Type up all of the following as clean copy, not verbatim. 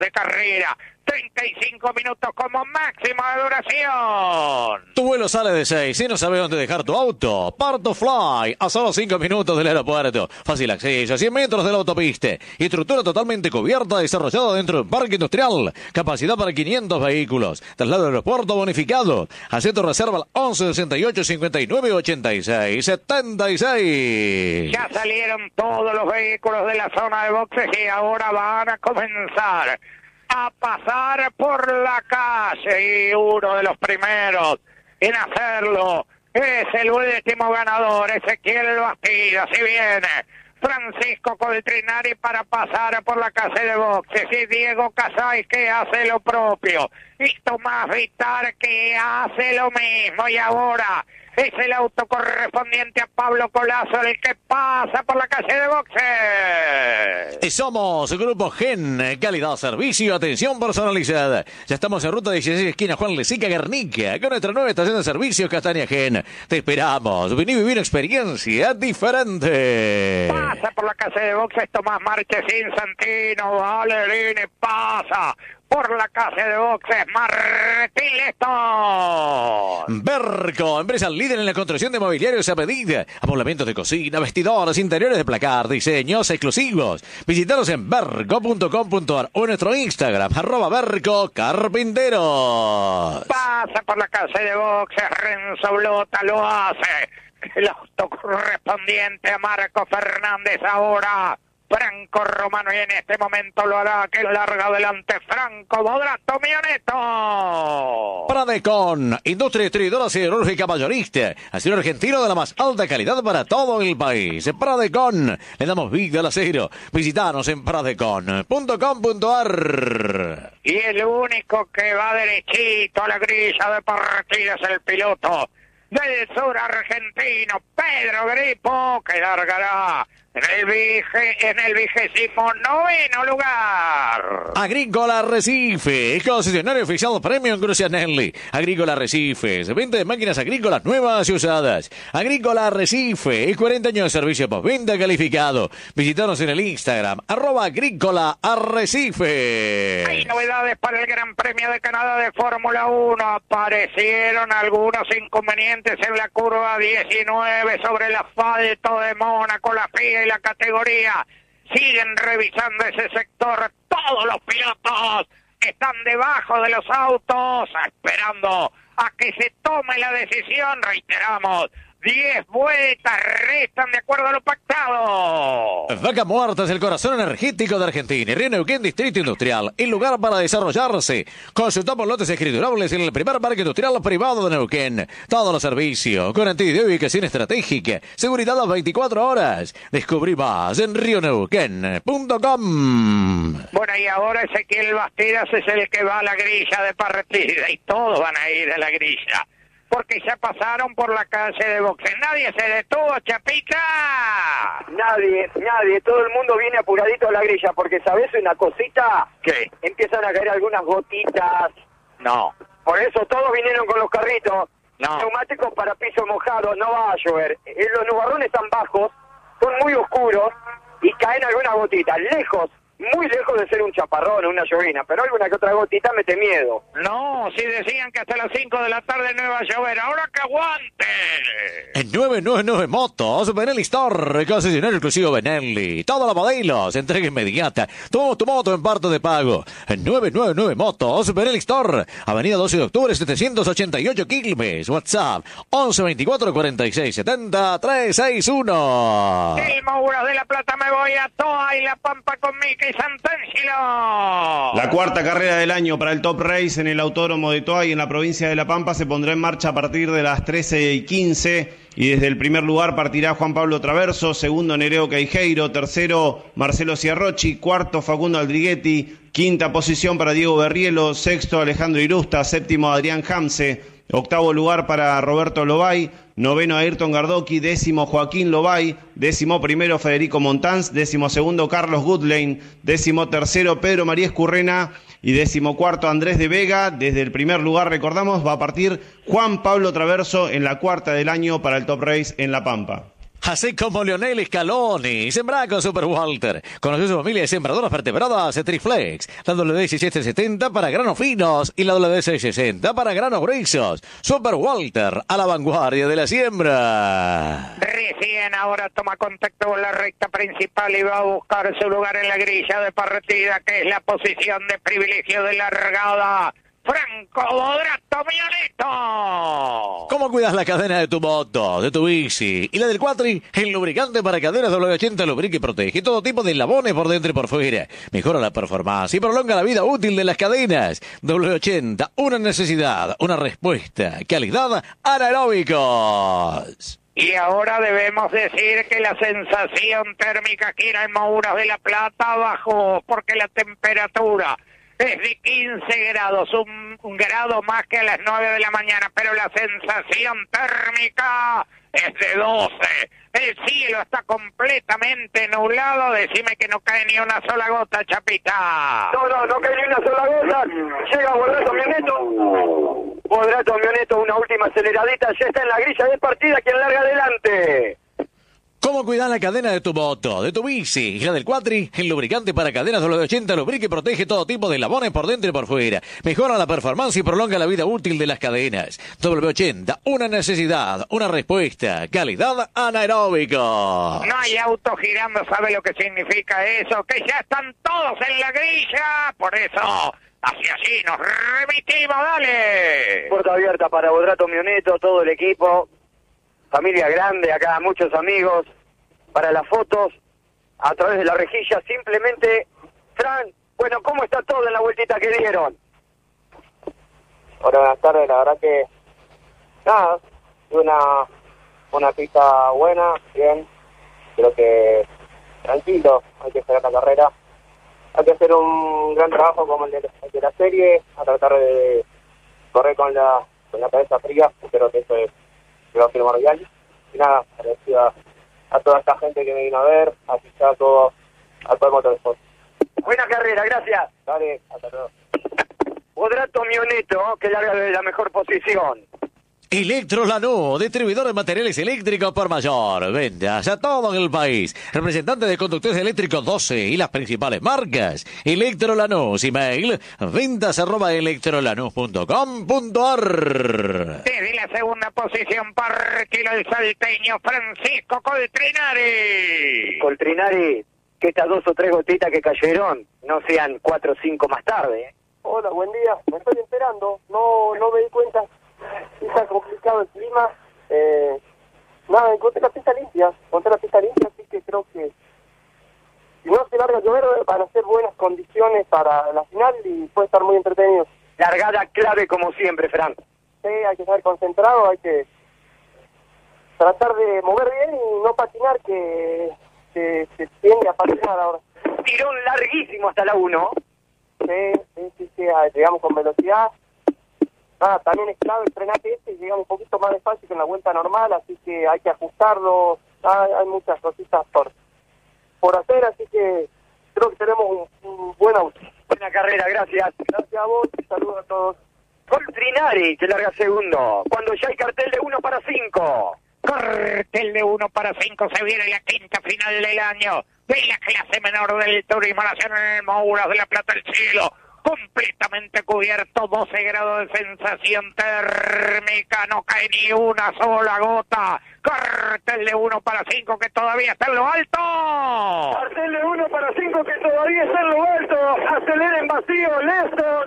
de carrera. 35 minutos como máximo de duración. Tu vuelo sale de 6 y no sabes dónde dejar tu auto. Parto Fly, a solo 5 minutos del aeropuerto. Fácil acceso, a 100 metros de la autopista. Estructura totalmente cubierta, desarrollada dentro de un parque industrial. Capacidad para 500 vehículos. Traslado al aeropuerto bonificado. Hacé tu reserva al 11 68 59 86 76. Ya salieron todos los vehículos de la zona de boxes y ahora van a comenzar a pasar por la calle, y uno de los primeros en hacerlo es el último ganador, Ezequiel Bastidas. Y viene Francisco Coltrinari para pasar por la calle de boxes, y Diego Casay, que hace lo propio, y Tomás Vitar, que hace lo mismo. Y ahora es el auto correspondiente a Pablo Colazo el que pasa por la calle de boxes. Somos Grupo Gen, calidad, servicio, atención personalizada. Ya estamos en ruta 16, esquina Juan Lezica, Guernica, con nuestra nueva estación de servicio Castaña Gen. Te esperamos, vení a vivir una experiencia diferente. Pasa por la calle de boxes Tomás Marchesín, Santino, Valerini, pasa por la calle de boxes Martín Leston. Berco, empresa líder en la construcción de mobiliarios a medida, amoblamientos de cocina, vestidores, interiores de placar, diseños exclusivos. Visítanos en berco.com.ar o en nuestro Instagram, @bercocarpinteros. Pasa por la calle de boxes Renzo Blota, lo hace el auto correspondiente a Marco Fernández. Ahora Franco Romano, y en este momento lo hará, que larga adelante Franco Modrato Mioneto. Pradecon, industria distribuidora siderúrgica mayorista, acero argentino de la más alta calidad para todo el país. Pradecon, le damos vida al acero. Visítanos en pradecon.com.ar. Y el único que va derechito a la grilla de partida es el piloto del sur argentino, Pedro Gripo, que largará en el 29º lugar. Agrícola Arrecife, concesionario oficial Premium Crucianelli. Agrícola Arrecife, venta de máquinas agrícolas nuevas y usadas. Agrícola Arrecife, 40 años de servicio postventa calificado. Visítanos en el Instagram, @Agrícola Arrecife. Hay novedades para el Gran Premio de Canadá de Fórmula 1. Aparecieron algunos inconvenientes en la curva 19 sobre el asfalto de Mónaco. La FIA y la categoría siguen revisando ese sector. Todos los pilotos están debajo de los autos esperando a que se tome la decisión. Reiteramos, 10 vueltas restan de acuerdo a lo pactado. Vaca Muerta es el corazón energético de Argentina. Río Neuquén, Distrito Industrial, el lugar para desarrollarse. Consultamos lotes escriturables en el primer parque industrial privado de Neuquén. Todos los servicios, garantía de ubicación estratégica, seguridad a las 24 horas. Descubrí más en rioneuquén.com. Bueno, y ahora Ezequiel Bastidas es el que va a la grilla de partida, y todos van a ir a la grilla, porque ya pasaron por la calle de boxes. Nadie se detuvo, Chapica. Nadie, todo el mundo viene apuradito a la grilla, porque ¿sabes una cosita? ¿Qué? Empiezan a caer algunas gotitas. No. Por eso todos vinieron con los carritos. No. Neumáticos para piso mojado, no va a llover. Los nubarrones están bajos, son muy oscuros y caen algunas gotitas, lejos, muy lejos de ser un chaparrón o una llovina, pero alguna que otra gotita mete miedo. No, si decían que hasta las 5 de la tarde no iba a llover, ahora que aguante. En 999 Motos, Benelli Store, concesionario exclusivo Benelli. Todos los modelos, entrega inmediata. Toma tu moto en parte de pago. En 999 Motos, Benelli Store, Avenida 12 de Octubre, 788 Quilmes. WhatsApp, 11 24 46 70 361. El Moura de la Plata, me voy a Toa y La Pampa con Mickey Santangelo. La cuarta carrera del año para el Top Race en el Autódromo de Toay en la provincia de La Pampa se pondrá en marcha a partir de las 13:15 y desde el primer lugar partirá Juan Pablo Traverso, segundo Nereo Queijeiro, tercero Marcelo Ciarrochi, cuarto Facundo Aldriguetti, quinta posición para Diego Berrielo, sexto Alejandro Irusta, séptimo Adrián Hamse, octavo lugar para Roberto Lobay, noveno Ayrton Gardocchi, décimo Joaquín Lobay, décimo primero Federico Montanz, décimo segundo Carlos Goodlane, décimo tercero Pedro María Escurrena y décimo cuarto Andrés de Vega. Desde el primer lugar, recordamos, va a partir Juan Pablo Traverso en la cuarta del año para el Top Race en La Pampa. Así como Lionel Scaloni, sembrá con Super Walter. Conoce su familia de sembradoras vertebradas Triflex. La WD-1770 para granos finos y la WD-660 para granos gruesos. Super Walter, a la vanguardia de la siembra. Recién ahora toma contacto con la recta principal y va a buscar su lugar en la grilla de partida, que es la posición de privilegio de largada. Franco Bodrato Mioneto. ¿Cómo cuidas la cadena de tu moto, de tu bici y la del Quatri? El lubricante para cadenas W80 lubrica y protege todo tipo de eslabones por dentro y por fuera. Mejora la performance y prolonga la vida útil de las cadenas. W80, una necesidad, una respuesta. Calidad anaeróbicos. Y ahora debemos decir que la sensación térmica aquí en Mouras de la Plata bajó, porque la temperatura es de 15 grados, un grado más que a las 9 de la mañana, pero la sensación térmica es de 12. El cielo está completamente nublado, decime que no cae ni una sola gota, Chapita. No cae ni una sola gota. Llega Bodrato Mioneto. Bodrato Mioneto, una última aceleradita, ya está en la grilla de partida, quien larga adelante. ¿Cómo cuidar la cadena de tu moto, de tu bici y la del Quatri? El lubricante para cadenas W80 lubrica y protege todo tipo de eslabones por dentro y por fuera. Mejora la performance y prolonga la vida útil de las cadenas. W80, una necesidad, una respuesta. Calidad anaeróbico. No hay auto girando, ¿sabe lo que significa eso? Que ya están todos en la grilla, por eso hacia allí nos remitimos, dale. Puerta abierta para Bodrato Mioneto, todo el equipo. Familia grande acá, muchos amigos, para las fotos, a través de la rejilla, simplemente, Fran, bueno, ¿cómo está todo en la vueltita que dieron? Hola, buenas tardes, la verdad que, nada, una pista buena, bien, creo que tranquilo, hay que esperar la carrera, hay que hacer un gran trabajo como el de la serie, a tratar de correr con la cabeza fría, creo que eso es lo primordial. Y nada, agradecido a toda esta gente que me vino a ver, así está todo el Motorsport. Buena carrera, gracias. Dale, hasta luego. Bodrato Mioneto, que larga de la mejor posición. Electro Lanús, distribuidor de materiales eléctricos por mayor. Ventas a todo el país. Representante de conductores eléctricos 12 y las principales marcas. Electro Lanús, email ventas@electrolanús.com.ar. Desde la segunda posición partilo el salteño Francisco Coltrinari. Coltrinari, que estas 2 o 3 gotitas que cayeron no sean 4 o 5 más tarde. Hola, buen día, me estoy enterando, no me di cuenta. Está complicado el clima. Nada, encontré la pista limpia, así que creo que si no se larga a llover van a ser buenas condiciones para la final y puede estar muy entretenido. Largada clave como siempre, Fran. Sí, hay que estar concentrado, hay que tratar de mover bien y no patinar, que se tiende a patinar ahora. Tirón larguísimo hasta la 1. Sí, llegamos con velocidad. Nada, también es clave el frenate y llegamos un poquito más despacio que en la vuelta normal, así que hay que ajustarlo. Hay muchas cositas por hacer, así que creo que tenemos un buen auto. Buena carrera, gracias. Gracias a vos, saludos a todos. Coltrinari, que larga segundo, cuando ya hay cartel de 1 para 5. Cartel de 1 para 5, se viene la quinta final del año de la clase menor del Turismo Nacional en Mouras de la Plata del Cielo. Completamente cubierto, 12 grados de sensación térmica, no cae ni una sola gota. Cartel de 1 para 5 que todavía está en lo alto. Cartel de 1 para 5 que todavía está en lo alto. Acelera en vacío, Lester.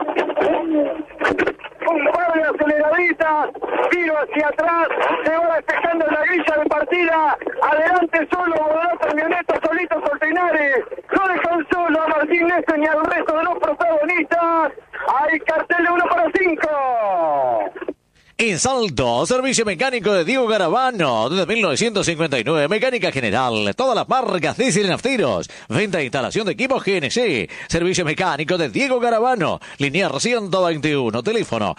Un par de aceleraditas, tiro hacia atrás, se va despejando en la grilla de partida. Adelante solo, Bodrato Mioneto, solito Coltrinari. No dejan solo a Martín Lester ni al resto de los protagonistas. Hay cartel de 1 para 5. En Salto, servicio mecánico de Diego Garavano, desde 1959, mecánica general, todas las marcas diesel y nafteros, venta e instalación de equipos GNC, servicio mecánico de Diego Garavano, linear 121, teléfono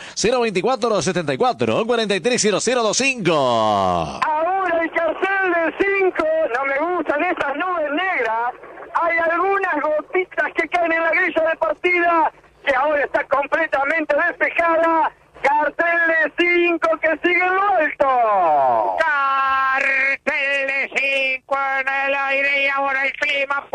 024-74-430025. Ahora el cartel de 5, no me gustan estas nubes negras, hay algunas gotitas que caen en la grilla de partida, que ahora está completamente despejada. Cartel de 5 que sigue en lo alto. Cartel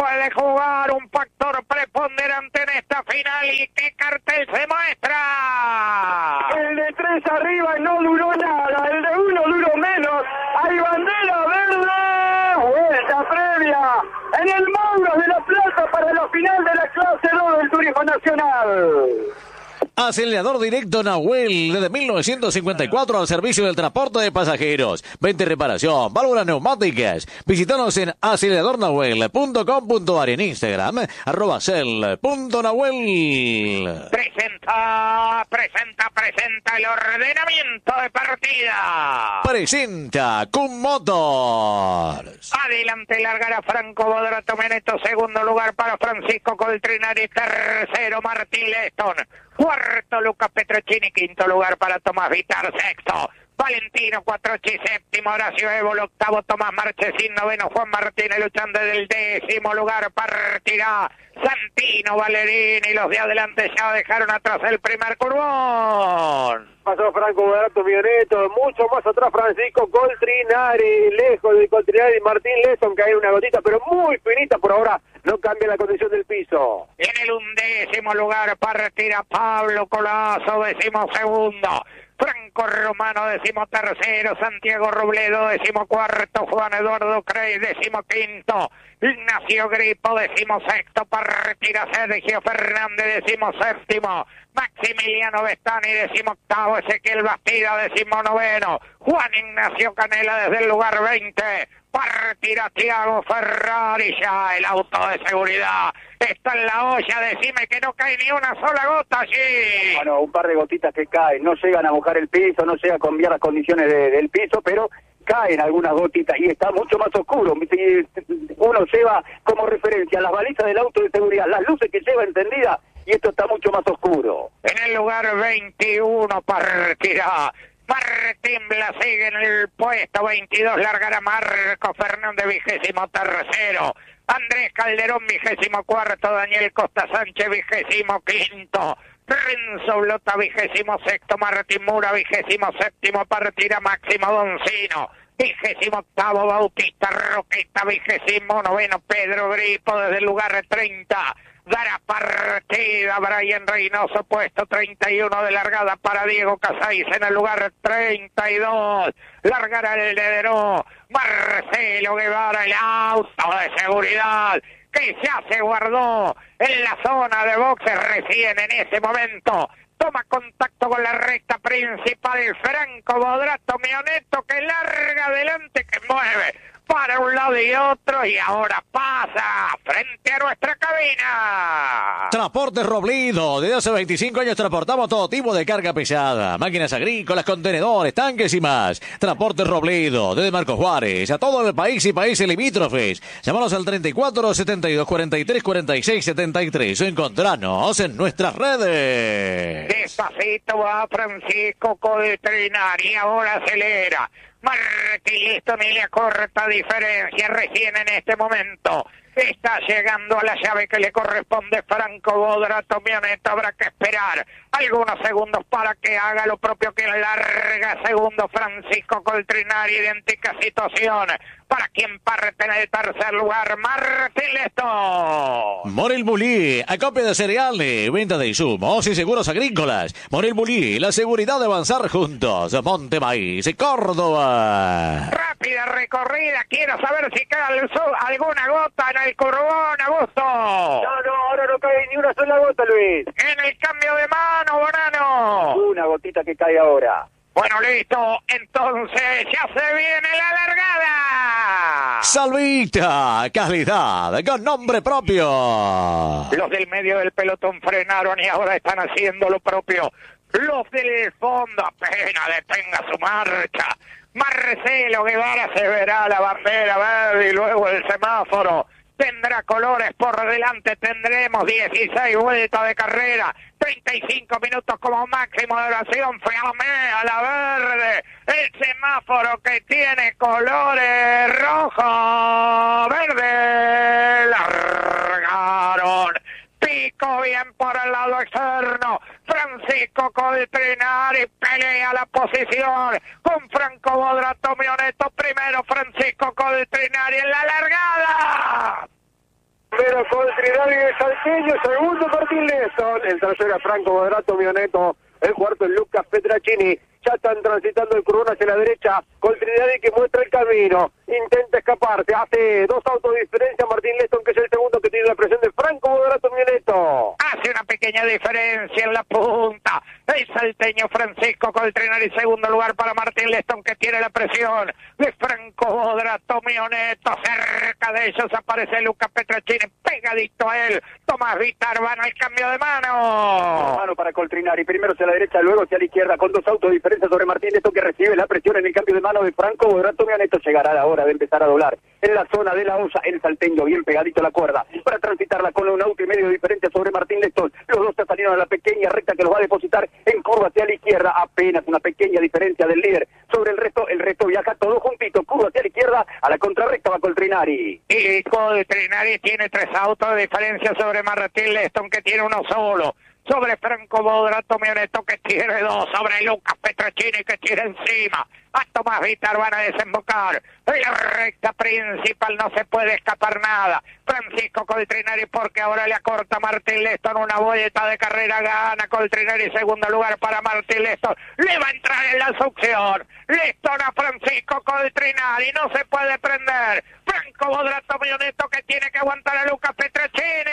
puede jugar un factor preponderante en esta final. ¿Y qué cartel se muestra? El de 3 arriba y no duró nada, el de 1 duró menos. Hay bandera verde, vuelta previa en el Mauro de la Plata para la final de la clase 2 del Turismo Nacional. Acelerador directo Nahuel, desde 1954 al servicio del transporte de pasajeros. Venta y reparación, válvulas neumáticas. Visítanos en aceleradornahuel.com.ar y en Instagram, @cel.nahuel. Presenta el ordenamiento de partida. Presenta Kun Motors. Adelante largará Franco Bodrato Meneto, segundo lugar para Francisco Coltrinari, tercero Martín Leston, cuarto Luca Petrocini, quinto lugar para Tomás Vitar, sexto Valentino Cuatrochi, séptimo Horacio Évolo, octavo Tomás Marchesín, noveno Juan Martínez, luchando del décimo lugar partirá Santino Valerini. Los de adelante ya dejaron atrás el primer curvón. Pasó Franco Bodrato Meneto, mucho más atrás Francisco Coltrinari, lejos de Coltrinari Martín Leston, que hay una gotita, pero muy finita por ahora, no cambia la condición del piso. En el undécimo lugar partirá Pablo Colazo, decimosegundo. Franco Romano, decimotercero. Santiago Robledo, decimocuarto. Juan Eduardo Crey, decimoquinto. Ignacio Gripo, decimosexto. Partirá Sergio Fernández, decimoséptimo. Maximiliano Bestani, decimoctavo. Ezequiel Bastida, decimonoveno. Juan Ignacio Canela desde el lugar 20. Partirá Thiago Ferrari, ya el auto de seguridad está en la olla. Decime que no cae ni una sola gota allí. Bueno, un par de gotitas que caen, no llegan a mojar el piso, no llega a cambiar las condiciones del piso, pero caen algunas gotitas y está mucho más oscuro. Uno lleva como referencia las balizas del auto de seguridad, las luces que lleva encendidas, y esto está mucho más oscuro. En el lugar 21 partirá Martín Blasigue, en el puesto 22 largará Marco Fernández, 23º. Andrés Calderón, 24º. Daniel Costa Sánchez, 25º. Renzo Blota, 26º. Martín Mura, 27º. Partirá Máximo Doncino, 28º. Bautista Roqueta, 29º. Pedro Gripo desde el lugar 30. Dará partida Brian Reynoso, puesto 31 de largada para Diego Casais en el lugar 32. Largará el heredero Marcelo Guevara, el auto de seguridad que ya se guardó en la zona de boxes recién en ese momento. Toma contacto con la recta principal Franco Bodrato Meoneto, que larga adelante, que mueve para un lado y otro, y ahora pasa frente a nuestra cabina. Transportes Robledo. Desde hace 25 años transportamos todo tipo de carga pesada, máquinas agrícolas, contenedores, tanques y más. Transportes Robledo, desde Marcos Juárez a todo el país y países limítrofes. Llámanos al 34 72 43 46 73 o encontranos en nuestras redes. Despacito va Francisco Coltrinari, ahora acelera. Martín Leston y le corta diferencia recién en este momento. Está llegando a la llave que le corresponde Franco Bodrato Meoneto. Habrá que esperar algunos segundos para que haga lo propio que larga. Segundo Francisco Coltrinari, idéntica situación para quien parte en el tercer lugar, Martín Leston. Morel Bulí, acopio de cereales, venta de insumos y seguros agrícolas. Morel Bulí, la seguridad de avanzar juntos. Monte Maíz, Córdoba. Rápida recorrida, quiero saber si queda alguna gota en el curvón, Augusto. No, ahora no cae ni una sola gota, Luis. En el cambio de mano, Bonano. Una gotita que cae ahora. Bueno, listo, entonces ya se viene la largada. Salvita, calidad, con nombre propio. Los del medio del pelotón frenaron y ahora están haciendo lo propio. Los del fondo apenas detenga su marcha. Marcelo Guevara se verá la bandera verde y luego el semáforo. Tendrá colores por delante, tendremos 16 vueltas de carrera, 35 minutos como máximo de duración. Flamea la verde, el semáforo que tiene colores rojo, verde. Largaron. Pico bien por el lado externo. Francisco Coltrinari pelea la posición con Franco Bodrato Meoneto. Primero Francisco Coltrinari en la largada. Pero Coltrinari el salteño, segundo Martín Leston, el tercero es Franco Moderato Mioneto, el cuarto es Lucas Petracini. Ya están transitando el curvón hacia la derecha, Coltrinari que muestra el camino, intenta escaparse, hace 2 autos de diferencia Martín Leston, que es el segundo que tiene la presión de Franco Moderato Mioneto. Hace una pequeña diferencia en la punta, el salteño Francisco Coltrinari, segundo lugar para Martín Leston, que tiene la presión de Franco Moderato Mioneto. Cerca de ellos aparece Lucas Petracini, pegadito a él, Tomás Vitar, van al cambio de mano. Mano para Coltrinari, primero hacia la derecha, luego hacia la izquierda, con 2 autos de diferencia sobre Martín Leston, que recibe la presión en el cambio de mano de Franco Moderato Mioneto. Llegará la hora de empezar a doblar en la zona de la Osa, el salteño bien pegadito a la cuerda para transitarla con 1 auto y medio de diferencia sobre Martín Leston. Los dos se salieron a la pequeña recta que los va a depositar en curva hacia la izquierda, apenas una pequeña diferencia del líder sobre el resto viaja todo juntito, curva hacia la izquierda, a la contrarrecta va Coltrinari. Y Coltrinari tiene 3 autos de diferencia sobre Martín Leston, que tiene 1 solo. Sobre Franco Moderato Mioneto, que tiene 2, sobre Lucas Petracini, que tiene encima a Tomás Vitar. Van a desembocar en la recta principal, no se puede escapar nada. Francisco Coltrinari, porque ahora le acorta Martín Leston una vuelta de carrera, gana Coltrinari, segundo lugar para Martín Leston. Le va a entrar en la succión, Leston a Francisco Coltrinari, no se puede prender. Franco Moderato Mioneto, que tiene que aguantar a Lucas Petracini.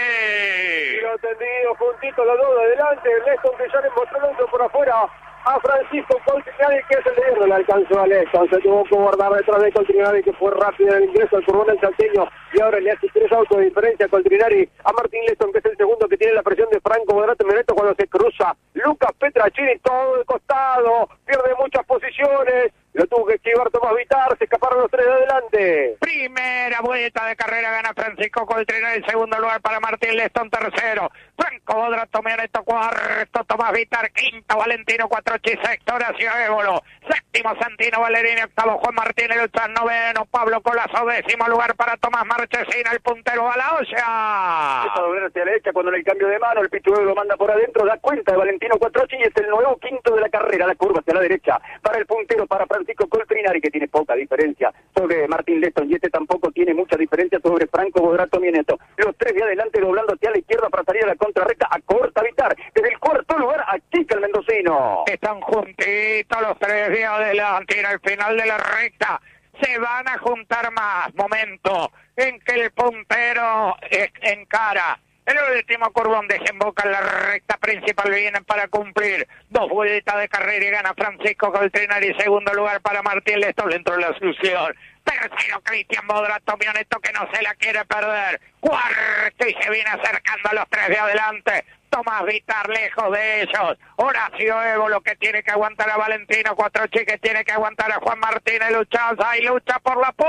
Lo tendido juntito los dos de adelante, Leston que ya le mostró el otro por afuera a Francisco Coltrinari, que es el líder. No le alcanzó a Leston, se tuvo que guardar detrás de Coltrinari, que fue rápido en el ingreso al curvón del salteño, y ahora le hace 3 autos de diferencia a Coltrinari, a Martín Leston, que es el segundo que tiene la presión de Franco Moderato Mioneto cuando se cruza Lucas Petracini, todo de costado, pierde muchas posiciones, lo tuvo que esquivar Tomás Vitar, se escaparon los 3 de adelante. Primera vuelta de carrera, gana Francisco Coltrinari, segundo lugar para Martín Leston, tercero Franco Moderato Mioneto, cuarto Tomás Vitar, quinto Valentino Cuatrochi, sexto Horacio Évolo, séptimo Santino Valerini, octavo Juan Martín Eluzán, noveno Pablo Colazo, décimo lugar para Tomás Marchesina, el puntero a la olla. Empieza a doblar hacia la derecha cuando en el cambio de mano el Pichuelo lo manda por adentro, da cuenta de Valentino Cuatrochi y es el nuevo quinto de la carrera, la curva hacia la derecha para el puntero, para Francisco Coltrinari, que tiene poca diferencia sobre Martín Leston, y este tampoco tiene mucha diferencia sobre Franco Moderato Mioneto. Los 3 de adelante doblando hacia la izquierda para salir a la contrarrecta, a corta Vitar, desde el cuarto lugar a Chica el mendocino. Están juntitos los 3 de adelante, y al final de la recta se van a juntar más. Momento en que el puntero encara el último curvón, desemboca en la recta principal, vienen para cumplir 2 vueltas de carrera y gana Francisco Coltrinari, segundo lugar para Martín Leston, dentro de la succión. Tercero Cristian Moderato Mioneto, que no se la quiere perder. Cuarto y se viene acercando a los 3 de adelante. Tomás Vitar lejos de ellos. Horacio Évolo, que tiene que aguantar a Valentino Cuatrochi, que tiene que aguantar a Juan Martín Luchaza, y lucha por la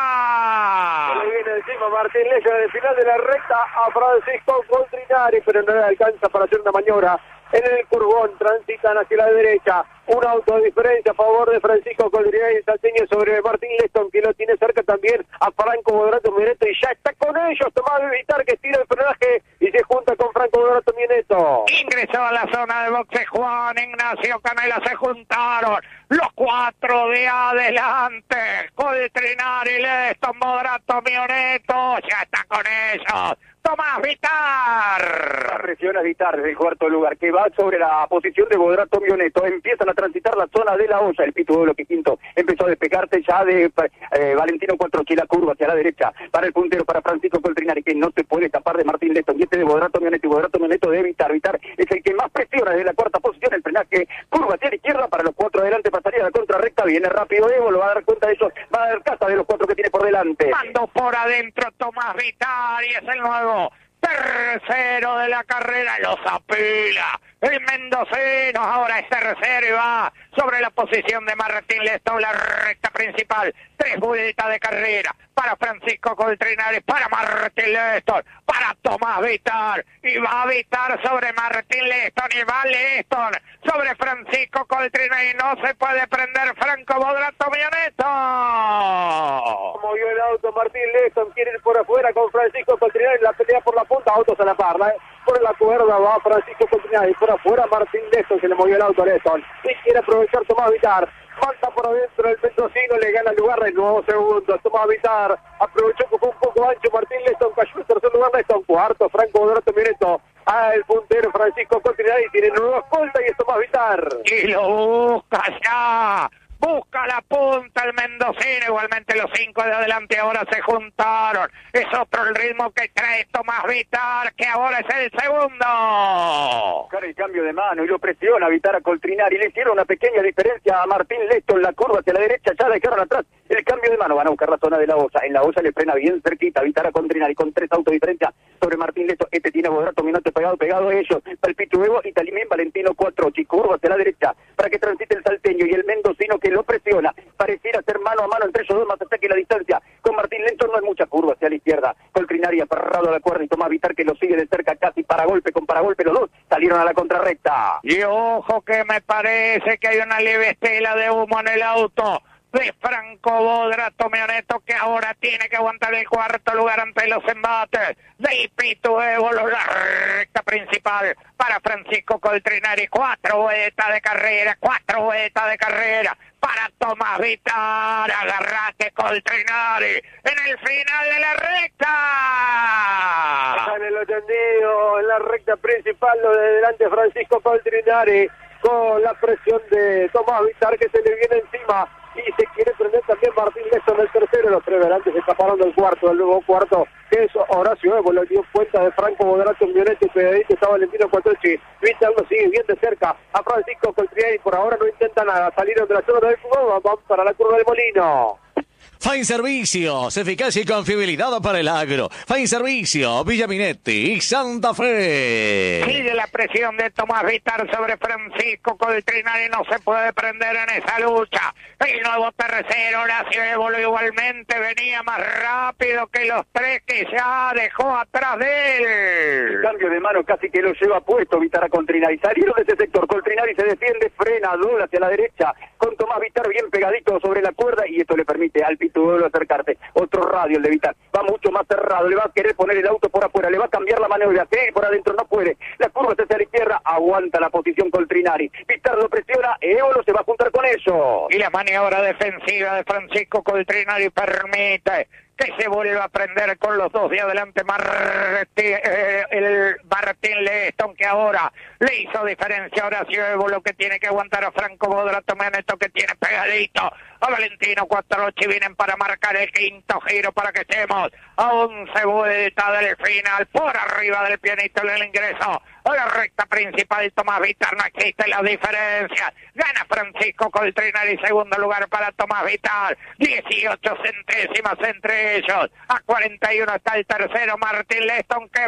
punta. Le viene encima Martín Leston en el final de la recta a Francisco Coltrinari, pero no le alcanza para hacer una maniobra. En el curvón transitan hacia la derecha, un auto de diferencia a favor de Francisco Coltrinari, el salteño, sobre Martín Leston, que lo tiene cerca también a Franco Moderato Mioneto, y ya está con ellos Tomás Vitar, que tira el frenaje y se junta con Franco Moderato Mioneto. Ingresó a la zona de boxe Juan Ignacio Canela, se juntaron los 4 de adelante. Coltrinari, Leston, Moderato Mioneto, ya está con ellos Tomás Vitar. Presiona Vitar desde el cuarto lugar, que va sobre la posición de Moderato Mioneto. Empiezan a transitar la zona de la olla. El Pichuelo, que quinto empezó a despegarse ya de Valentino Cuatrochi, la curva hacia la derecha para el puntero, para Francisco Coltrinari, que no se puede escapar de Martín Leston, y este de Moderato Mioneto, y Moderato Mioneto de Vitar. Vitar es el que más presiona desde la cuarta posición, el frenaje, curva hacia la izquierda para los 4 adelante, pasaría a la contrarrecta, viene rápido Evo, lo va a dar cuenta de eso, va a dar casa de los 4 que tiene por delante. Mando por adentro Tomás Vitar, y es el nuevo tercero de la carrera, los apila el mendocino, ahora es tercero y va sobre la posición de Martín Leston, la recta principal. 3 vueltas de carrera para Francisco Coltrinari, para Martín Leston, para Tomás Vitar, y va Vitar sobre Martín Leston, y va Leston sobre Francisco Coltrinari, no se puede prender Franco Moderato Mioneto. Movió el auto Martín Leston, quiere ir por afuera con Francisco Coltrinari, la pelea por la punta, autos a la par, por la cuerda va Francisco Coltrinari, por afuera Martín Leston, se le movió el auto a Leston, y quiere aprovechar Tomás Vitar. Manda por adentro el mendocino, le gana el lugar de nuevo segundo. Tomás Vitar aprovechó que fue un poco ancho. Martín Leston cayó en tercer lugar. Leston cuarto. Franco Bodrato Mineto. El puntero Francisco Coltrinari tiene nueva escolta y es Tomás Vitar. Y lo busca ya. Busca la punta el mendocino, igualmente los 5 de adelante ahora se juntaron. Es otro el ritmo que trae Tomás Vitar, que ahora es el segundo. Buscar el cambio de mano y lo presiona Vitar a Coltrinari. Le hicieron una pequeña diferencia a Martín Leston, la curva hacia la derecha, ya dejaron atrás el cambio de mano. Van a buscar la zona de la Osa. En la Osa le frena bien cerquita Vitar a Coltrinari con 3 autos de diferencia sobre Martín Leston. Este tiene a Bodrato Minote pegado a ellos. Palpito Evo y también Valentino Cuatrochi. Curva hacia la derecha para que transite el salteño y el mendocino que lo presiona. Pareciera ser mano a mano entre ellos dos, más hasta que la distancia con Martín Leston no es mucha. Curva hacia la izquierda. Coltrinari aferrado a la cuerda y Tomás Vitar que lo sigue de cerca casi paragolpe con paragolpe. Los dos salieron a la contrarrecta. Y ojo que me parece que hay una leve estela de humo en el auto de Franco Bodrato Mioneto, que ahora tiene que aguantar el cuarto lugar ante los embates de Pitu Évolo, la recta principal para Francisco Coltrinari. 4 vueltas de carrera para Tomás Vitar. Agarrate Coltrinari en el final de la recta. Está en el tendido, en la recta principal, lo de delante Francisco Coltrinari, con la presión de Tomás Vitar que se le viene encima. Y se quiere prender también Martín Leston el tercero. Los 3 delantes se escaparon del cuarto, del nuevo cuarto, que es Horacio Evo. Le dio cuenta de Franco Bodrato Mioneto y pegadito está Valentino Cuatrochi. Vitar lo sigue bien de cerca a Francisco Coltrinari. Por ahora no intenta nada. Salieron de la zona del fútbol, van para la curva del Molino. Fine Servicios, eficacia y confiabilidad para el agro. Fine Servicios, Villa Minetti y Santa Fe. Sigue la presión de Tomás Vitar sobre Francisco Coltrinari, no se puede prender en esa lucha. El nuevo tercero, Horacio Évolo, igualmente venía más rápido que los 3 que ya dejó atrás de él. El cambio de mano casi que lo lleva puesto Vitar a Coltrinari. Salieron de ese sector, Coltrinari se defiende, frena, dobla hacia la derecha, con Tomás Vitar bien pegadito sobre la cuerda, y esto le permite al Pitu Évolo acercarse. Otro radio el de Vitar, va mucho más cerrado, le va a querer poner el auto por afuera, le va a cambiar la maniobra, sí, por adentro no puede, la curva hacia la izquierda, aguanta la posición Coltrinari. Vitar lo presiona, Évolo se va a juntar con eso. Y la maniobra defensiva de Francisco Coltrinari permite que se vuelva a prender con los 2 de adelante el Martín Leston, que ahora le hizo diferencia a Horacio Évolo, que tiene que aguantar a Franco Bodrato Mioneto, que tiene pegadito a Valentino Cuatrochi. Vienen para marcar el 5º giro para que estemos a 11 vueltas del final, por arriba del pianista del ingreso a la recta principal. Tomás Vitar, no existe la diferencia, gana Francisco Coltrinari, segundo lugar para Tomás Vitar, 18 centésimas entre ellos, a 41 está el tercero Martín Leston, que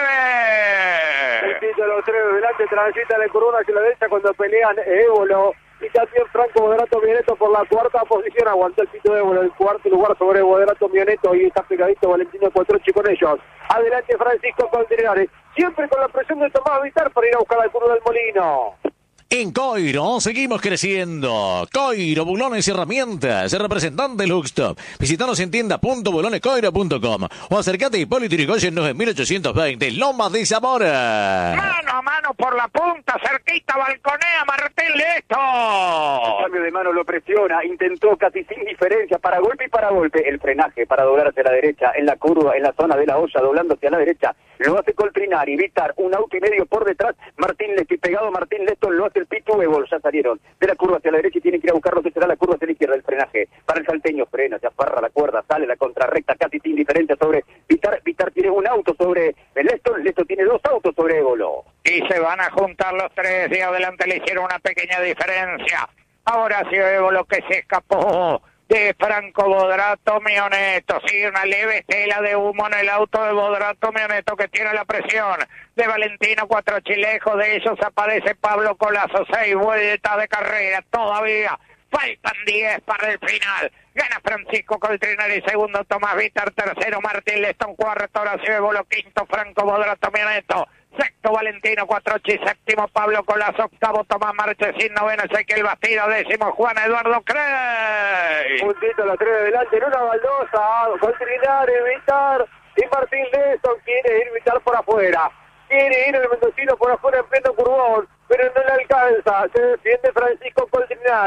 mueve. El título 3 delante transita la curva hacia la derecha cuando pelean Évolo y también Franco Bodrato Mioneto por la cuarta posición. Aguantó el Pitu Évolo el cuarto lugar sobre Bodrato Mioneto y está pegadito Valentino Cuatrochi con ellos. Adelante Francisco Coltrinari, siempre con la presión de Tomás Vitar para ir a buscar al curva del Molino. En Coiro seguimos creciendo. Coiro, bulones y herramientas. El representante Luxtop. Visítanos en tienda.bulonescoiro.com o acércate a Hipólito Yrigoyen 9820, Lomas de Zamora. Mano a mano por la punta, cerquita, balconea Martín Leston. El cambio de mano lo presiona, intentó casi sin diferencia, para golpe y para golpe. El frenaje para doblar hacia la derecha, en la curva, en la zona de la olla, doblando hacia la derecha. Lo hace Coltrinari, Vitar, 1 auto y medio por detrás. Martín Leston, pegado Martín Leston, lo hace el Pitu Évolo. Ya salieron de la curva hacia la derecha y tienen que ir a buscar lo que será la curva hacia la izquierda. El frenaje para el salteño, frena, se afarra la cuerda, sale la contrarrecta casi sin diferencia sobre Vitar. Vitar tiene 1 auto sobre Leston, Leston tiene 2 autos sobre Évolo. Y se van a juntar los 3 de adelante, le hicieron una pequeña diferencia. Ahora sí Évolo, que se escapó de Franco Bodrato Mioneto. Sigue una leve estela de humo en el auto de Bodrato Mioneto, que tiene la presión de Valentino Cuatrochi. Lejos de ellos aparece Pablo Colazo. 6 vueltas de carrera todavía. Faltan 10 para el final. Gana Francisco Coltrinari, segundo Tomás Vitar, tercero Martín Leston, cuarto Horacio Évolo, quinto Franco Bodrato Mioneto, sexto Valentino Cuatrochi, séptimo Pablo Colazo, octavo Tomás Marchesín, noveno Ezequiel Bastida, décimo Juan Eduardo Crey. Puntito la 3 de delante en una baldosa. Coltrinari, Vitar y Martín Leston. Quiere ir Vitar por afuera. Quiere ir el mendocino por afuera en pleno curvón, pero no le alcanza. Se defiende Francisco Coltrinari.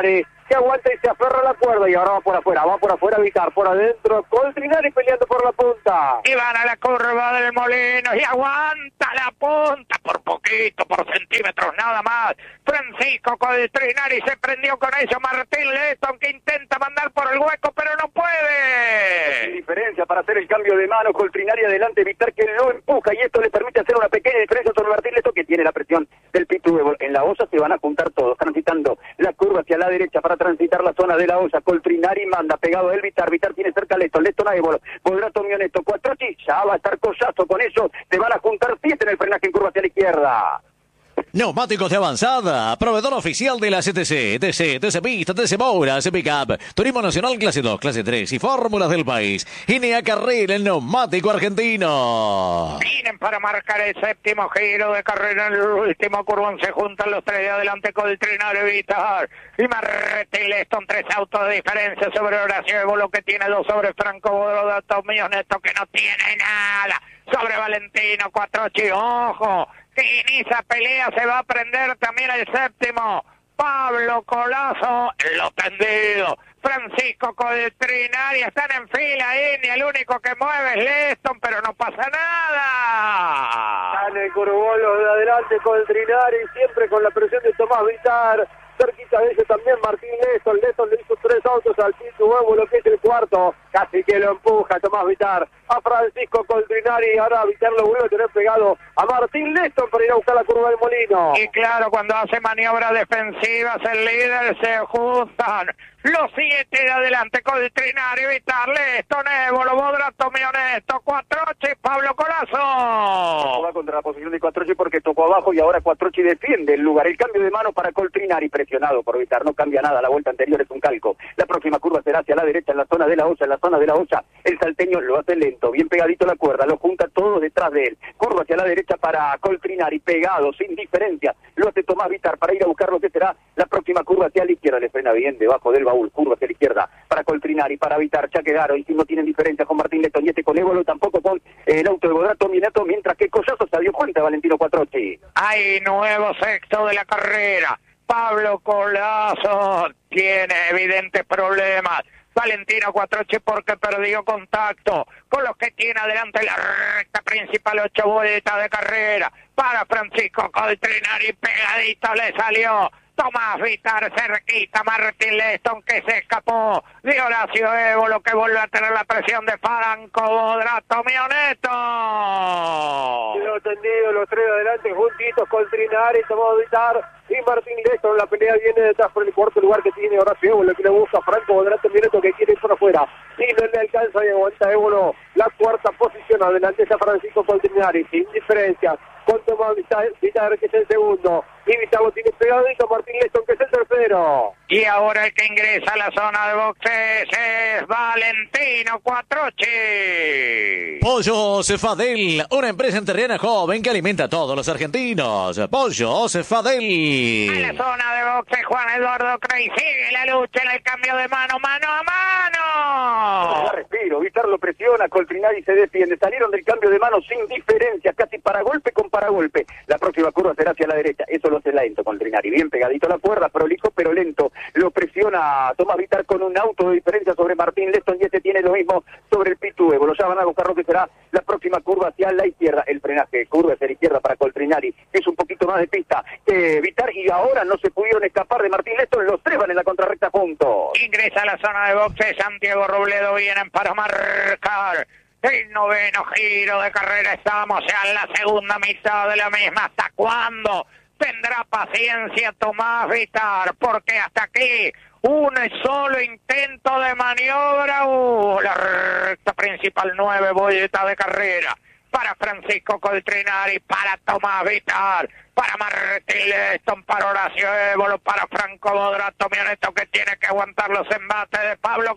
que aguanta y se aferra a la cuerda y ahora va por afuera Vitar, por adentro Coltrinari peleando por la punta. Y van a la curva del Molino y aguanta la punta por poquito, por centímetros nada más. Francisco Coltrinari se prendió con eso. Martín Leston que intenta mandar por el hueco pero no puede. Sin diferencia para hacer el cambio de mano, Coltrinari adelante, Vitar que lo empuja y esto le permite hacer una pequeña diferencia sobre Martín Leston que tiene la presión del Pitú. En la olla se van a juntar todos, transitando la curva hacia la derecha para transitar la zona de la olla. Coltrinari manda pegado el Vitar tiene cerca a Leston a Évolo, Bodrato Mionesto, Quattrocchi, ya va a estar Collazo con eso, se van a juntar 7 en el frenaje en curva hacia la izquierda. Neumáticos de avanzada, proveedor oficial de la CTC, TC Pista, TC Moura, TC Pickup, Turismo Nacional Clase 2, Clase 3 y Fórmulas del país. Inea Carrera, el neumático argentino. Vienen para marcar el séptimo giro de carrera en el último curvón. Se juntan los 3 de adelante con el Coltrinari, Vitar y Martín Leston. 3 autos de diferencia sobre Horacio Évolo que tiene 2 sobre Franco Bodrato Mionesto que no tiene nada sobre Valentino Quattrocchi. Ojo, que en esa pelea se va a prender también el séptimo. Pablo Collazo, en lo tendido. Francisco Coltrinari están en fila ahí, ni el único que mueve es Leston, pero no pasa nada. Están en el curvón los de adelante Coltrinari, siempre con la presión de Tomás Vitar. Cerquita de ellos también Martín Leston. Leston le hizo 3 autos al Pitú Évolo, que es el cuarto. Casi que lo empuja Tomás Vitar a Francisco Coltrinari. Ahora Vitar lo vuelve a tener pegado a Martín Leston para ir a buscar la curva del Molino. Y claro, cuando hace maniobras defensivas el líder se juntan los 7 de adelante, Coltrinari, Vitar, Leston, Évolo, Bodrato Mionesto, Quattrocchi, Pablo Collazo. Va contra la posición de Quattrocchi porque tocó abajo y ahora Quattrocchi defiende el lugar. El cambio de mano para Coltrinari, presionado por Vitar, no cambia nada, la vuelta anterior es un calco. La próxima curva será hacia la derecha en la zona de la olla, el salteño lo hace lento, bien pegadito a la cuerda, lo junta todo detrás de él. Curva hacia la derecha para Coltrinari, pegado, sin diferencia, lo hace Tomás Vitar para ir a buscar lo que será la próxima curva hacia la izquierda, le frena bien debajo del baúl, curva hacia la izquierda para Coltrinari, para Vitar, ya quedaron, y no tienen diferencia con Martín Leston y con Évolo, tampoco con el auto de Bodrato Mionesto, mientras que Collazo se dio cuenta Valentino Quattrocchi. Hay nuevo sexto de la carrera. Pablo Collazo tiene evidentes problemas. Valentino Quattrocchi porque perdió contacto con los que tiene adelante la recta principal. 8 vueltas de carrera para Francisco Coltrinari, pegadito le salió Tomás Vitar, cerquita Martín Leston que se escapó de Horacio Évolo que vuelve a tener la presión de Franco Bodrato Mionesto. Quedó tendido los 3 de adelante juntitos, Coltrinari, Tomás Vitar y Martín Leston. La pelea viene detrás por el cuarto lugar que tiene Horacio Évolo, que le busca Franco Bodrato Mionesto que quiere ir por afuera y no le alcanza y aguanta Évolo la cuarta posición. Adelante está Francisco Coltrinari sin diferencia con Tomás Vitar que es el segundo y Vitar lo tiene pegadito Martín Leston que es el tercero. Y ahora el que ingresa a la zona de boxes es Valentino Quattrocchi. Pollo Cefadel, una empresa enterriana joven que alimenta a todos los argentinos. Pollo Cefadel. A la zona de boxes Juan Eduardo Crey sigue la lucha en el cambio de mano a mano. Da respiro, Vitar lo presiona, Coltrinari se defiende, salieron del cambio de mano sin diferencia, casi paragolpe con paragolpe. La próxima curva será hacia la derecha, eso lo hace lento Coltrinari, bien pegadito a la cuerda, prolijo pero lento, lo presiona Tomás Vitar con un auto de diferencia sobre Martín Leston y tiene lo mismo sobre el Pitú Évolo. Ya van a buscar lo que será la próxima curva hacia la izquierda, el frenaje, curva hacia la izquierda para Coltrinari, es un poquito más de pista que Vitar y ahora no se pudieron escapar de Martín Leston, los 3 van en la contrarrecta juntos. Ingresa a la zona de boxes, Santiago Robledo vienen para marcar el 9º giro de carrera. Estamos ya en la segunda mitad de la misma. ¿Hasta cuándo tendrá paciencia Tomás Vitar? Porque hasta aquí un solo intento de maniobra. La recta principal, 9 vueltas de carrera para Francisco Coltrinari, para Tomás Vitar, para Martín Leston, para Horacio Évolo, para Franco Bodrato Mionesto que tiene que aguantar los embates de Pablo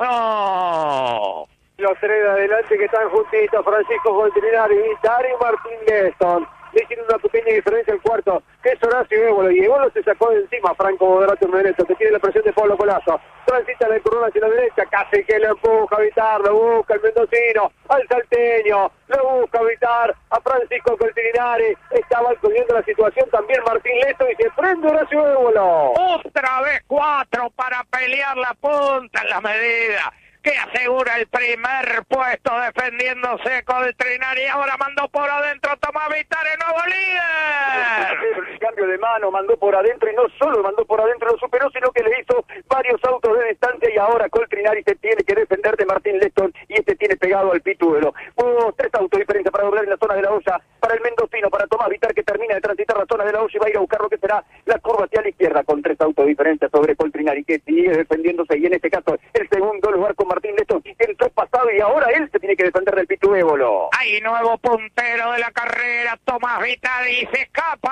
Collazo. Los 3 de adelante que están juntitos, Francisco Coltrinari, Vitar y Martín Leston. Le hicieron una pequeña diferencia el cuarto, que es Horacio Évolo, y Évolo se sacó de encima a Franco Bodrato Mionesto, que tiene la presión de Pablo Collazo. transita la corona hacia la derecha, casi que lo empuja a Vitar, lo busca el mendocino, al salteño, lo busca a Vitar, a Francisco Coltrinari, estaba cogiendo la situación también Martín Lesto y se prende Horacio Ébolo. Otra vez 4 para pelear la punta en la medida que asegura el primer puesto defendiéndose Coltrinari. Ahora mandó por adentro Tomás Vitar, el nuevo líder. El cambio de mano, mandó por adentro y no solo mandó por adentro, lo superó, sino que le hizo varios autos de distancia y ahora Coltrinari se tiene que defender de Martín Leston y este tiene pegado al Pituelo. Hubo 3 autos diferentes para doblar en la zona de la olla, para el mendocino, para Tomás Vitar que termina de transitar la zona de la olla y va a ir a buscar lo que será la curva hacia la izquierda con 3 autos diferentes sobre Coltrinari que sigue defendiéndose y en este caso el segundo lugar con Martín Leston que entró pasado y ahora él se tiene que defender del Pitu Ébolo. Hay nuevo puntero de la carrera, Tomás Vitar y se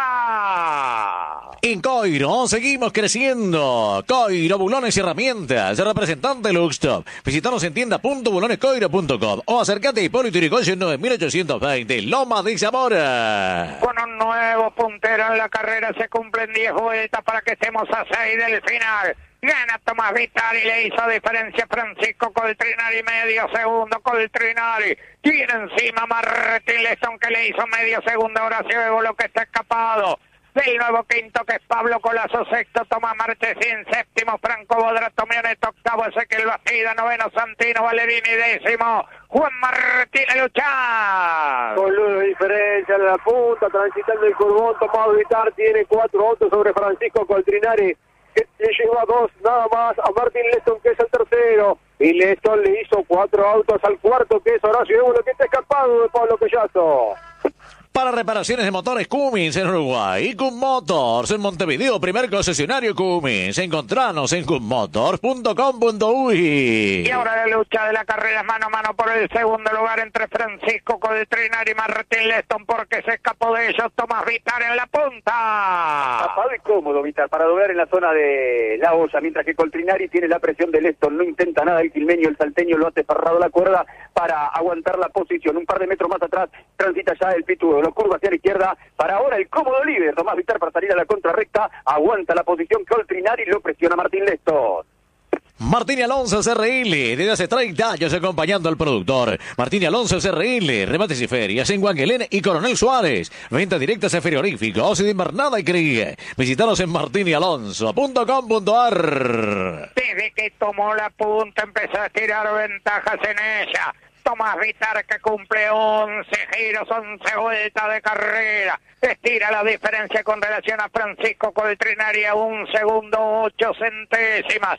escapa. En Coiro seguimos creciendo. Coiro, bulones y herramientas. Representante Luxtop. Visítanos en tienda.bulonescoiro.com o acércate a Hipólito Yrigoyen 9820, Loma de Zamora. Con un nuevo puntero en la carrera se cumplen 10 vueltas para que estemos a 6 del final. Gana Tomás Vitar y le hizo diferencia Francisco Coltrinari, medio segundo Coltrinari. Tiene encima Martín Leston que le hizo medio segundo a Horacio Ébolo que está escapado. Del nuevo quinto que es Pablo Colazo, sexto Tomás Marchesín, séptimo Franco Bodrato Mioneta, octavo Ezequiel Bastida, noveno Santino Valerini, décimo Juan Martín Luchán. Con luz de diferencia en la punta, transitando el curvón, Tomás Vitar tiene 4 autos sobre Francisco Coltrinari, que le lleva 2 nada más a Martín Leston, que es el tercero. Y Leston le hizo 4 autos al cuarto, que es Horacio Ébolo, que está escapado de Pablo Collazo. Para reparaciones de motores Cummins en Uruguay y Cum Motors en Montevideo, primer concesionario Cummins. Encontranos en cummotors.com.uy. Y ahora la lucha de la carrera mano a mano por el segundo lugar entre Francisco Coltrinari y Martín Leston, porque se escapó de ellos Tomás Vitar en la punta. Tapado y cómodo Vitar para doblar en la zona de la olla, mientras que Coltrinari tiene la presión de Leston, no intenta nada el quilmeño, el salteño lo hace parrado la cuerda para aguantar la posición. Un par de metros más atrás transita ya el Pitu, lo curva hacia la izquierda, para ahora el cómodo líder, Tomás Vitar para salir a la contrarrecta, aguanta la posición Coltrinari, lo presiona Martín Leston. Martín Alonso CRL, desde hace 30 años acompañando al productor. Martín Alonso CRL, remates y ferias en Guanguelén y Coronel Suárez. Ventas directas a frigoríficos y de invernada y cría. Visítanos en martinialonso.com.ar. Desde que tomó la punta empezó a tirar ventajas en ella. Tomás Vitar que cumple 11 giros, 11 vueltas de carrera. Estira la diferencia con relación a Francisco Coltrinari a 1 segundo 8 centésimas.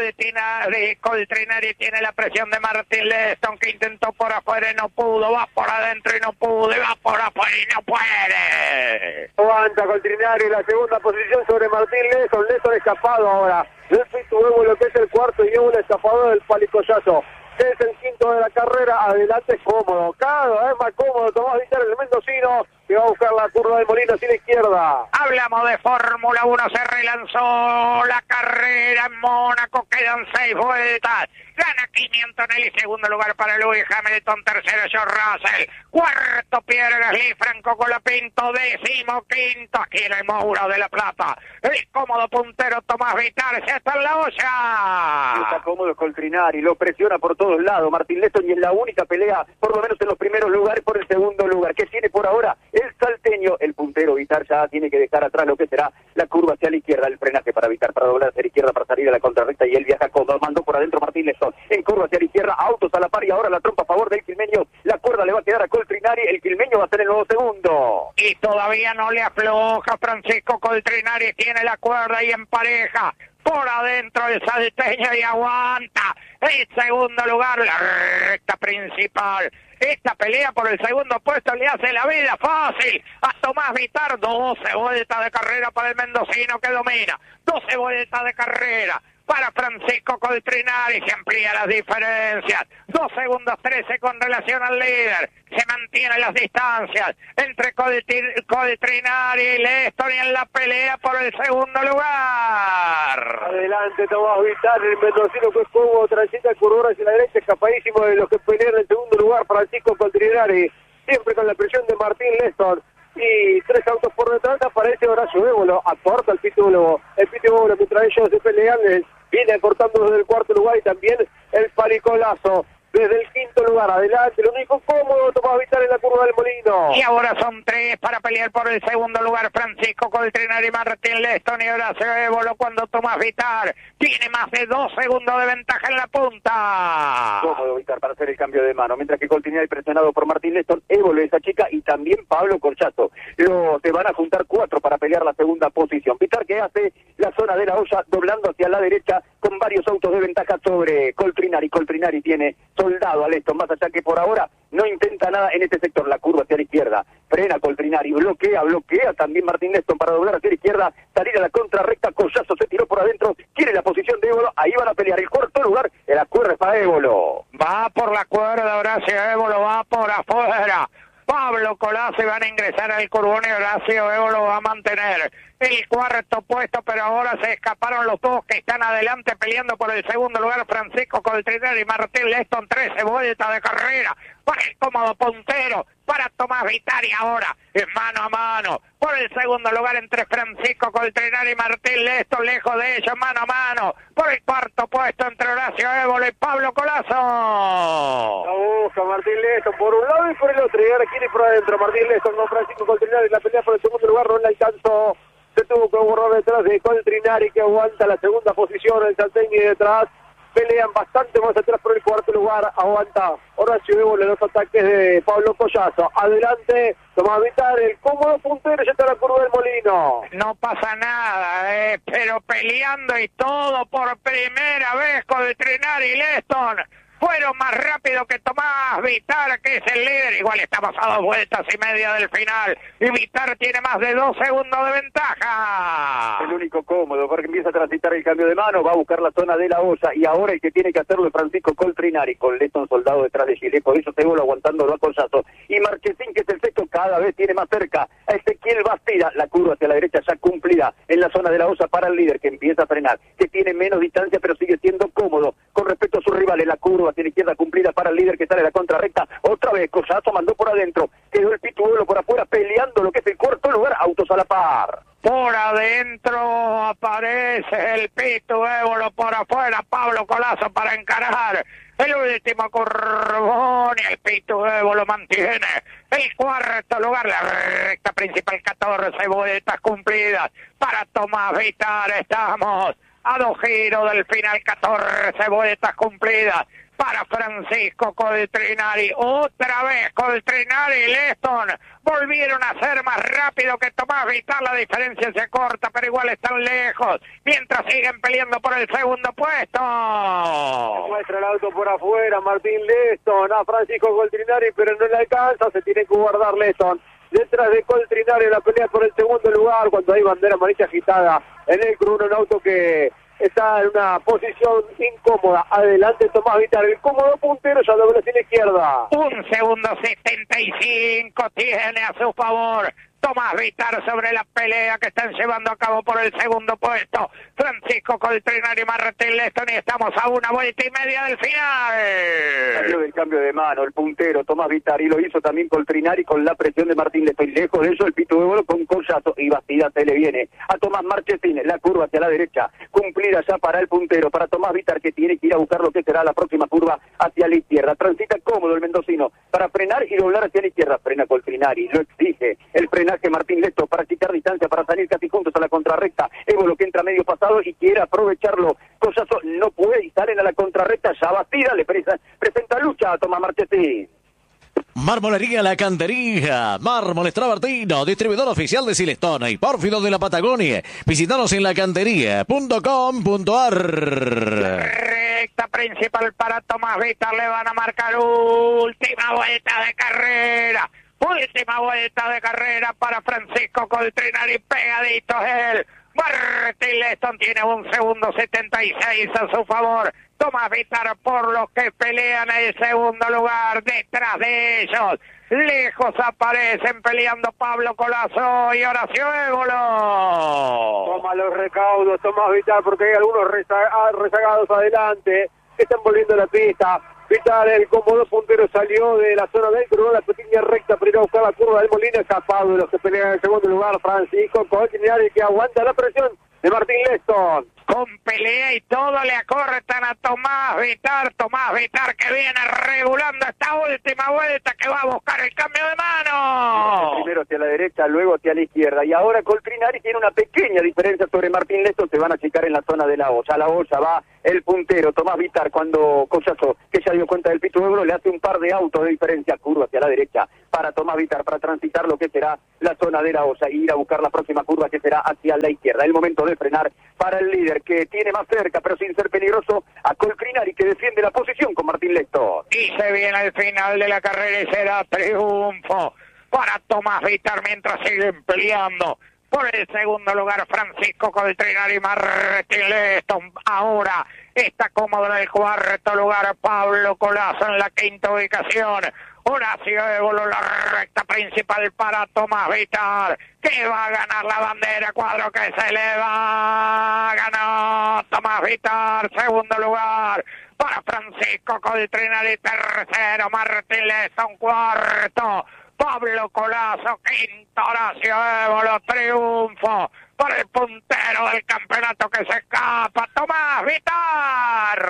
Coltrinari tiene la presión de Martín Leston que intentó por afuera y no pudo. Va por adentro y no pudo. Y va por afuera y no puede. Aguanta Coltrinari la segunda posición sobre Martín Leston. Leston escapado ahora. El Pitu Ébolo que es el cuarto y Ébolo escapado del Palicollazo. Es el quinto de la carrera, adelante cómodo, cada vez más cómodo Tomás Vitar, el mendocino, que va a buscar la curva de Molino hacia la izquierda. Hablamos de Fórmula 1, se relanzó la carrera en Mónaco, quedan 6 vueltas. Gana 500 en el segundo lugar para Lewis Hamilton, tercero George Russell, cuarto Pierre Gasly, Franco Colapinto, décimo quinto aquí en el Moura de la Plata. El cómodo puntero Tomás Vitar, se está en la olla. Está cómodo Coltrinari, lo presiona por todos lados Martín Leston y es la única pelea, por lo menos en los primeros lugares, por el segundo lugar. ¿Qué tiene por ahora? El salteño, el puntero Vitar ya tiene que dejar atrás lo que será la curva hacia la izquierda, el frenaje para Vitar, para doblar hacia la izquierda, para salir a la contrarrecta y él viaja cómodo, mandó por adentro Martín Leston. En curva hacia la izquierda, autos a la par y ahora la trompa a favor del quilmeño. La cuerda le va a quedar a Coltrinari, el quilmeño va a ser el nuevo segundo. Y todavía no le afloja Francisco Coltrinari, tiene la cuerda y empareja. Por adentro el salteño y aguanta. El segundo lugar, la recta principal. Esta pelea por el segundo puesto le hace la vida fácil a Tomás Vitar. 12 vueltas de carrera para el mendocino que domina. 12 vueltas de carrera para Francisco Coltrinari, se amplía las diferencias. 2 segundos 13 con relación al líder. Se mantienen las distancias entre Coltrinari y Leston y en la pelea por el segundo lugar. Adelante Tomás Vitar, el mendocino que es como transita el curvón hacia la derecha, escapadísimo de los que pelean en el segundo lugar, Francisco Coltrinari, siempre con la presión de Martín Leston. Y 3 autos por detrás aparece Horacio Ébolo, aporta el Pitu Ébolo. El Pitu Ébolo mientras ellos se pelean viene acortando desde el cuarto lugar y también el Palicolazo. Desde el quinto lugar, adelante, lo único cómodo, Tomás Vitar en la curva del Molino. Y ahora son 3 para pelear por el segundo lugar, Francisco Coltrinari, Martín Leston y Horacio Évolo, cuando Tomás Vitar tiene más de 2 segundos de ventaja en la punta. Cómodo Vitar para hacer el cambio de mano, mientras que Coltrinari presionado por Martín Leston, Évolo esa chica y también Pablo Corchazo. Se van a juntar 4 para pelear la segunda posición. Vitar que hace la zona de la olla doblando hacia la derecha con varios autos de ventaja sobre Coltrinari. Coltrinari tiene soldado a Leston, más allá que por ahora no intenta nada en este sector, la curva hacia la izquierda, frena Coltrinari, bloquea también Martín Leston para doblar hacia la izquierda, salir a la contrarrecta, Collazo se tiró por adentro, quiere la posición de Évolo, ahí van a pelear el cuarto lugar, la cuerda es para Évolo. Va por la cuerda Horacio Évolo, va por afuera. Pablo Colazo van a ingresar al curbón y Horacio Évolo va a mantener el cuarto puesto, pero ahora se escaparon los dos que están adelante peleando por el segundo lugar, Francisco Coltrinari y Martín Leston, 13 vueltas de carrera para el cómodo puntero, para Tomás Vitar y ahora es mano a mano por el segundo lugar entre Francisco Coltrinari y Martín Leston, lejos de ellos, mano a mano por el cuarto puesto entre Horacio Évolo y Pablo Colazo. La busca Martín Leston por un lado y por el otro, y ahora quiere ir por adentro, Martín Leston con Francisco Coltrinari, la pelea por el segundo lugar, no la alcanzó. Se tuvo que borrar detrás de Coltrinari, que aguanta la segunda posición, el salteño y detrás. Pelean bastante más atrás por el cuarto lugar. Aguanta Horacio Évolo los ataques de Pablo Collazo. Adelante, Tomás Vitar, el cómodo puntero, ya está la curva del Molino. No pasa nada, pero peleando y todo por primera vez Coltrinari y Leston. Fueron más rápido que Tomás Vitar, que es el líder. Igual estamos a 2 vueltas y media del final. Y Vitar tiene más de 2 segundos de ventaja. El único cómodo, porque empieza a transitar el cambio de mano, va a buscar la zona de la olla. Y ahora el que tiene que hacerlo es Francisco Coltrinari, con Leston soldado detrás de Chile. Por eso Évolo aguantándolo a Collazo. Y Marchesín, que es el sexto, cada vez tiene más cerca a Ezequiel Bastida. La curva hacia la derecha ya cumplida en la zona de la olla para el líder, que empieza a frenar. Que tiene menos distancia, pero sigue siendo cómodo con respecto a sus rivales. La curva hacia la izquierda cumplida para el líder que sale a la contrarrecta. Otra vez Collazo mandó por adentro, quedó el Pitu Évolo por afuera peleando lo que es el cuarto lugar, autos a la par. Por adentro aparece el Pitu Évolo, por afuera Pablo Colazo para encarar el último curbón y el Pitu Évolo mantiene el cuarto lugar, la recta principal, 14 vueltas cumplidas para Tomás Vitar. Estamos a 2 giros del final, 14 vueltas cumplidas para Francisco Coltrinari. Otra vez Coltrinari y Leston volvieron a ser más rápido que Tomás Vitar. La diferencia se corta, pero igual están lejos, mientras siguen peleando por el segundo puesto. Muestra el auto por afuera, Martín Leston a Francisco Coltrinari, pero no le alcanza, se tiene que guardar Leston. Detrás de Coltrinari la pelea por el segundo lugar, cuando hay bandera amarilla agitada en el crudo, un auto que está en una posición incómoda. Adelante Tomás Vitar, el cómodo puntero, ya dobla hacia la izquierda. 1 segundo 75 tiene a su favor Tomás Vitar sobre la pelea que están llevando a cabo por el segundo puesto Francisco Coltrinari y Martín Leston, y estamos a 1 vuelta y media del final. Salió del cambio de mano el puntero Tomás Vitar, y lo hizo también Coltrinari con la presión de Martín Leston. Lejos de eso el Pitu Évolo con Collazo, y Bastida se le viene a Tomás Marchesín, la curva hacia la derecha cumplida ya para el puntero, para Tomás Vitar, que tiene que ir a buscar lo que será la próxima curva hacia la izquierda. Transita cómodo el mendocino para frenar y doblar hacia la izquierda. Frena Coltrinari, lo exige el frenaje Martín Leston para quitar distancia, para salir casi juntos a la contrarrecta. Évolo que entra medio pasado y quiere aprovecharlo. Collazo no puede y salen a la contrarrecta. Ya Bastida le presenta lucha a Tomás Marchesín. Marmolería La Cantería, Mármoles Travertino, distribuidor oficial de Silestone y Pórfido de la Patagonia. Visítanos en lacantería.com.ar. Recta principal para Tomás Vitar, le van a marcar última vuelta de carrera. Última vuelta de carrera para Francisco Coltrinari, pegadito él. Martín Leston tiene 1 segundo 76 a su favor. Tomás Vitar por los que pelean el segundo lugar. Detrás de ellos, lejos aparecen peleando Pablo Colazo y Horacio Évolo. Toma los recaudos Tomás Vitar, porque hay algunos rezagados adelante que están volviendo a la pista. Vitar, el cómodo puntero, salió de la zona del crudo, la pequeña recta para ir a buscar la curva del Molino, escapado de los que pelean en el segundo lugar. Francisco Coltrinari, que aguanta la presión de Martín Leston. con pelea y todo le acortan a Tomás Vitar que viene regulando esta última vuelta, que va a buscar el cambio de mano. Primero hacia la derecha, luego hacia la izquierda, y ahora Coltrinari tiene una pequeña diferencia sobre Martín Lesto. Se van a achicar en la zona de la olla. A la olla va el puntero Tomás Vitar, cuando Collazo, que ya dio cuenta del pito Ebro, le hace un par de autos de diferencia, curva hacia la derecha para Tomás Vitar, para transitar lo que será la zona de la olla y ir a buscar la próxima curva, que será hacia la izquierda. El momento de frenar para el líder, que tiene más cerca, pero sin ser peligroso, a Coltrinari, que defiende la posición con Martín Lesto. Y se viene el final de la carrera y será triunfo para Tomás Vitar, mientras siguen peleando por el segundo lugar Francisco Coltrinari y Martín Lesto. Ahora está cómodo en el cuarto lugar Pablo Colazo en la quinta ubicación. Horacio Évolo, la recta principal para Tomás Vitar, que va a ganar la bandera, cuadro que se eleva, ganó Tomás Vitar, segundo lugar para Francisco Coltrinari, tercero Martín Lesto, cuarto Pablo Colazo, quinto Horacio Évolo, triunfo para el puntero del campeonato que se escapa, Tomás Vitar.